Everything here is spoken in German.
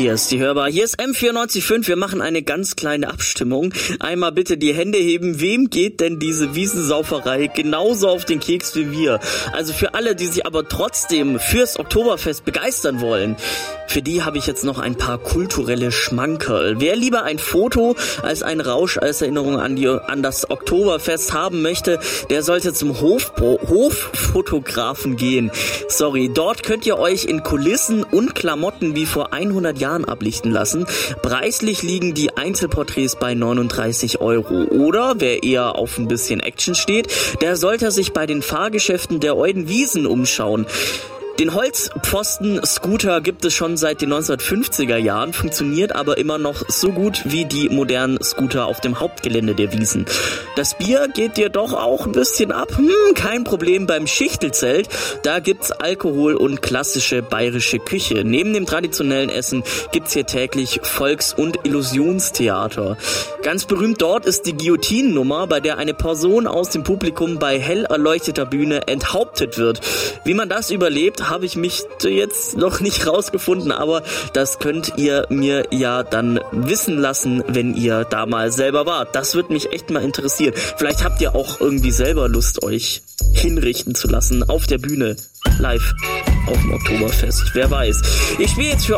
Hier ist die Hörbar. Hier ist M94.5. Wir machen eine ganz kleine Abstimmung. Einmal bitte die Hände heben. Wem geht denn diese Wiesensauferei genauso auf den Keks wie wir? Also für alle, die sich aber trotzdem fürs Oktoberfest begeistern wollen, für die habe ich jetzt noch ein paar kulturelle Schmankerl. Wer lieber ein Foto als ein Rausch als Erinnerung an das Oktoberfest haben möchte, der sollte zum Hoffotografen gehen. Sorry, dort könnt ihr euch in Kulissen und Klamotten wie vor 100 Jahren ablichten lassen. Preislich liegen die Einzelporträts bei 39 €. Oder wer eher auf ein bisschen Action steht, der sollte sich bei den Fahrgeschäften der Eudenwiesen umschauen. Den Holzpfosten-Scooter gibt es schon seit den 1950er Jahren, funktioniert aber immer noch so gut wie die modernen Scooter auf dem Hauptgelände der Wiesen. Das Bier geht dir doch auch ein bisschen ab? Kein Problem beim Schichtelzelt. Da gibt's Alkohol und klassische bayerische Küche. Neben dem traditionellen Essen gibt's hier täglich Volks- und Illusionstheater. Ganz berühmt dort ist die Guillotinennummer, bei der eine Person aus dem Publikum bei hell erleuchteter Bühne enthauptet wird. Wie man das überlebt, habe ich mich jetzt noch nicht rausgefunden, aber das könnt ihr mir ja dann wissen lassen, wenn ihr da mal selber wart. Das würde mich echt mal interessieren. Vielleicht habt ihr auch irgendwie selber Lust, euch hinrichten zu lassen auf der Bühne, live auf dem Oktoberfest. Wer weiß. Ich spiele jetzt für